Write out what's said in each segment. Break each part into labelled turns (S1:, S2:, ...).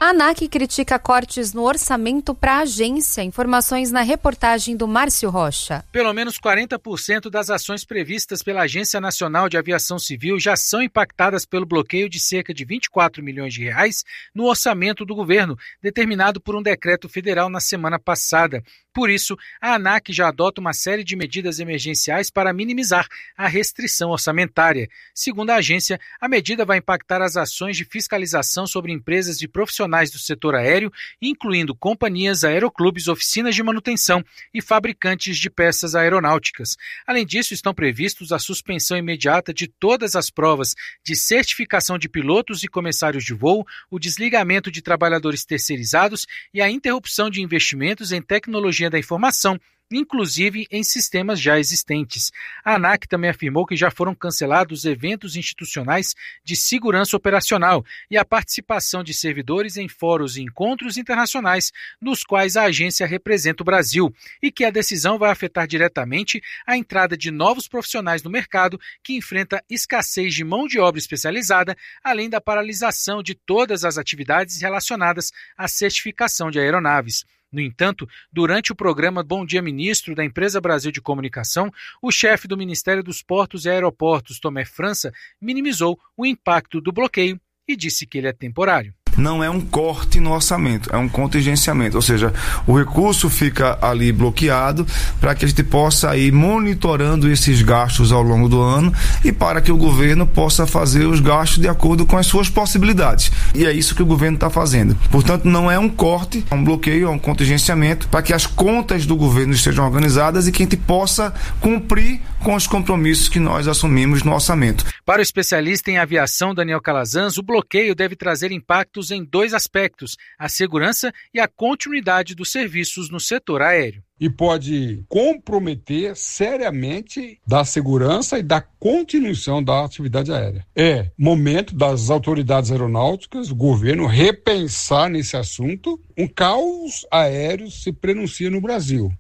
S1: A ANAC critica cortes no orçamento para a agência. Informações na reportagem do Márcio Rocha.
S2: Pelo menos 40% das ações previstas pela Agência Nacional de Aviação Civil já são impactadas pelo bloqueio de cerca de 24 milhões de reais no orçamento do governo, determinado por um decreto federal na semana passada. Por isso, a ANAC já adota uma série de medidas emergenciais para minimizar a restrição orçamentária. Segundo a agência, a medida vai impactar as ações de fiscalização sobre empresas de profissionais do setor aéreo, incluindo companhias, aeroclubes, oficinas de manutenção e fabricantes de peças aeronáuticas. Além disso, estão previstos a suspensão imediata de todas as provas de certificação de pilotos e comissários de voo, o desligamento de trabalhadores terceirizados e a interrupção de investimentos em tecnologia da informação, inclusive em sistemas já existentes. A ANAC também afirmou que já foram cancelados eventos institucionais de segurança operacional e a participação de servidores em fóruns e encontros internacionais nos quais a agência representa o Brasil, e que a decisão vai afetar diretamente a entrada de novos profissionais no mercado que enfrenta escassez de mão de obra especializada, além da paralisação de todas as atividades relacionadas à certificação de aeronaves. No entanto, durante o programa Bom Dia Ministro da Empresa Brasil de Comunicação, o chefe do Ministério dos Portos e Aeroportos, Tomé França, minimizou o impacto do bloqueio e disse que ele é temporário.
S3: Não é um corte no orçamento, é um contingenciamento, ou seja, o recurso fica ali bloqueado para que a gente possa ir monitorando esses gastos ao longo do ano e para que o governo possa fazer os gastos de acordo com as suas possibilidades. E é isso que o governo está fazendo. Portanto, não é um corte, é um bloqueio, é um contingenciamento para que as contas do governo estejam organizadas e que a gente possa cumprir com os compromissos que nós assumimos no orçamento.
S2: Para o especialista em aviação Daniel Calazans, o bloqueio deve trazer impactos em dois aspectos: a segurança e a continuidade dos serviços no setor aéreo.
S4: E pode comprometer seriamente da segurança e da continuação da atividade aérea. É momento das autoridades aeronáuticas, do governo, repensar nesse assunto. Um caos aéreo se prenuncia no Brasil.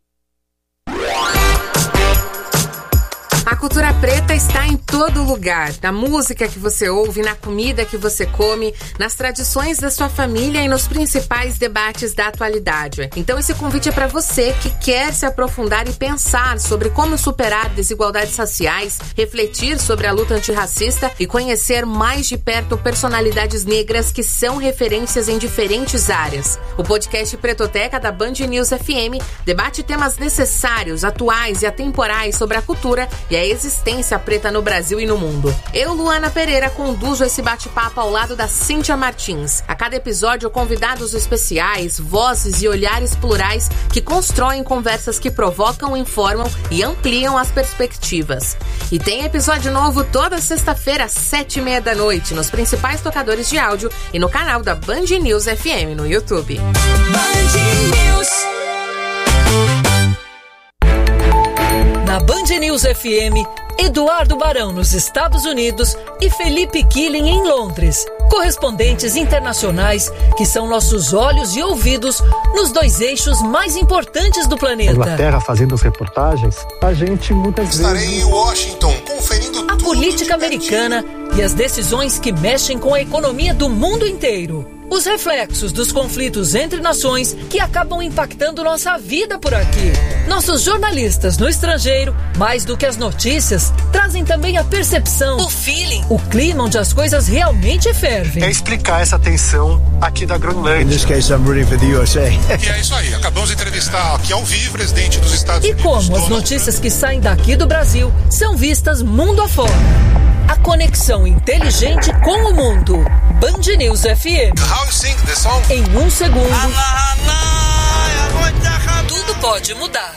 S5: A cultura preta está em todo lugar, na música que você ouve, na comida que você come, nas tradições da sua família e nos principais debates da atualidade. Então esse convite é para você que quer se aprofundar e pensar sobre como superar desigualdades raciais, refletir sobre a luta antirracista e conhecer mais de perto personalidades negras que são referências em diferentes áreas. O podcast Pretoteca da Band News FM debate temas necessários, atuais e atemporais sobre a cultura e a existência preta no Brasil e no mundo. Eu, Luana Pereira, conduzo esse bate-papo ao lado da Cíntia Martins. A cada episódio, convidados especiais, vozes e olhares plurais que constroem conversas que provocam, informam e ampliam as perspectivas. E tem episódio novo toda sexta-feira às 7:30 da noite, nos principais tocadores de áudio e no canal da Band News FM no YouTube.
S6: Band News. Na Band News FM, Eduardo Barão nos Estados Unidos e Felipe Killing em Londres. Correspondentes internacionais que são nossos olhos e ouvidos nos dois eixos mais importantes do planeta.
S7: Inglaterra fazendo as reportagens, a gente muitas vezes...
S8: Estarei em Washington conferindo
S6: a política americana e as decisões que mexem com a economia do mundo inteiro. Os reflexos dos conflitos entre nações que acabam impactando nossa vida por aqui. Nossos jornalistas no estrangeiro, mais do que as notícias, trazem também a percepção, o feeling, o clima onde as coisas realmente fervem.
S7: É explicar essa tensão aqui da Groenlândia.
S9: In this case, I'm rooting for the USA.
S8: E é isso aí, acabamos de entrevistar aqui ao vivo o presidente dos Estados Unidos.
S6: E como as notícias que saem daqui do Brasil são vistas mundo afora. A conexão inteligente com o mundo. Band News FM.
S8: How you sing the song?
S6: Em um segundo, tudo pode mudar.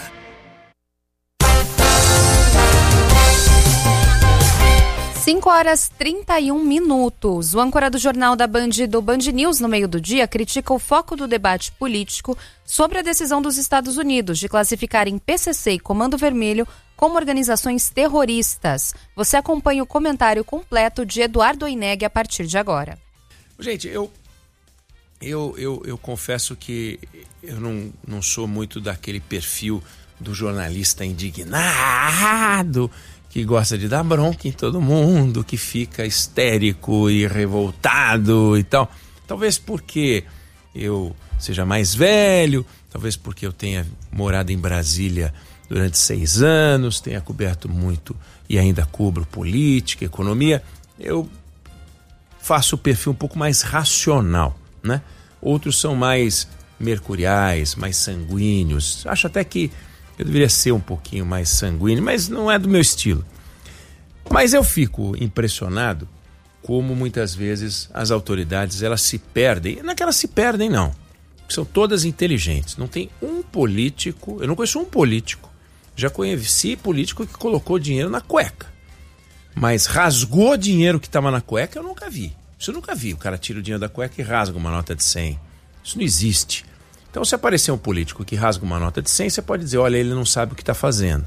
S1: Cinco horas 31 minutos. O âncora do jornal da Band News no meio do dia critica o foco do debate político sobre a decisão dos Estados Unidos de classificarem PCC e Comando Vermelho como organizações terroristas. Você acompanha o comentário completo de Eduardo Oineg a partir de agora.
S10: Gente, eu confesso que eu não sou muito daquele perfil do jornalista indignado, que gosta de dar bronca em todo mundo, que fica histérico e revoltado e tal. Talvez porque eu seja mais velho, talvez porque eu tenha morado em Brasília durante 6 anos, tenha coberto muito e ainda cubro política, economia. Eu faço o perfil um pouco mais racional, né? Outros são mais mercuriais, mais sanguíneos. Acho até que eu deveria ser um pouquinho mais sanguíneo, mas não é do meu estilo. Mas eu fico impressionado como muitas vezes as autoridades elas se perdem. Não é que elas se perdem, não. São todas inteligentes. Não tem um político, eu não conheço um político, já conheci político que colocou dinheiro na cueca. Mas rasgou dinheiro que estava na cueca, eu nunca vi. Isso eu nunca vi. O cara tira o dinheiro da cueca e rasga uma nota de 100. Isso não existe. Então, se aparecer um político que rasga uma nota de 100, você pode dizer, olha, ele não sabe o que está fazendo.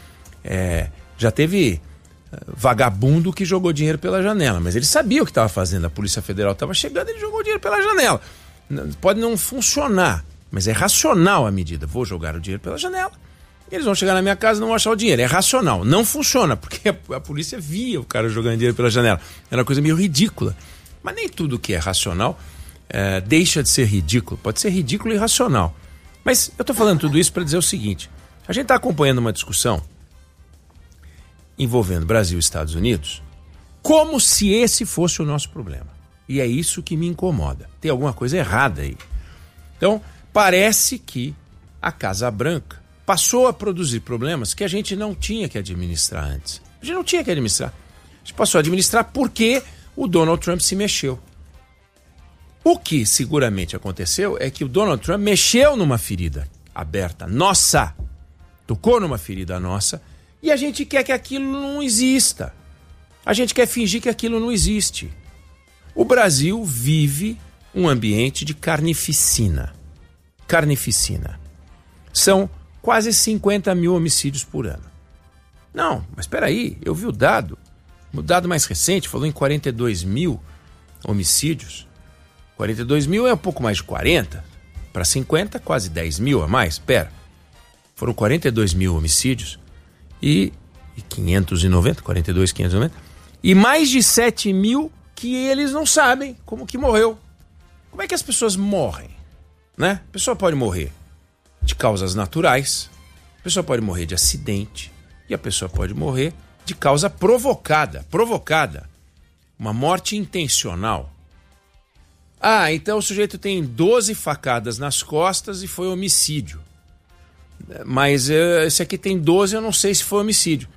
S10: Já teve vagabundo que jogou dinheiro pela janela, mas ele sabia o que estava fazendo. A Polícia Federal estava chegando e ele jogou dinheiro pela janela. Pode não funcionar, mas é racional a medida. Vou jogar o dinheiro pela janela, eles vão chegar na minha casa e não vão achar o dinheiro. É racional. Não funciona, porque a polícia via o cara jogando dinheiro pela janela. Era uma coisa meio ridícula. Mas nem tudo que é racional deixa de ser ridículo. Pode ser ridículo e irracional. Mas eu estou falando tudo isso para dizer o seguinte. A gente está acompanhando uma discussão envolvendo Brasil e Estados Unidos como se esse fosse o nosso problema. E é isso que me incomoda. Tem alguma coisa errada aí. Então, parece que a Casa Branca passou a produzir problemas que a gente não tinha que administrar antes. A gente não tinha que administrar. A gente passou a administrar porque o Donald Trump se mexeu. O que seguramente aconteceu é que o Donald Trump mexeu numa ferida aberta nossa, tocou numa ferida nossa, e a gente quer que aquilo não exista. A gente quer fingir que aquilo não existe. O Brasil vive um ambiente de carnificina. Carnificina. São quase 50 mil homicídios por ano. Não, mas espera aí, eu vi o dado mais recente falou em 42 mil homicídios. 42 mil é um pouco mais de 40, para 50, quase 10 mil a mais. Espera, foram 42 mil homicídios e 590, 42, 590, e mais de 7 mil que eles não sabem como que morreu. Como é que as pessoas morrem? Né? A pessoa pode morrer de causas naturais, a pessoa pode morrer de acidente e a pessoa pode morrer de causa provocada. Uma morte intencional. Ah, então o sujeito tem 12 facadas nas costas e foi homicídio. Mas esse aqui tem 12, eu não sei se foi homicídio.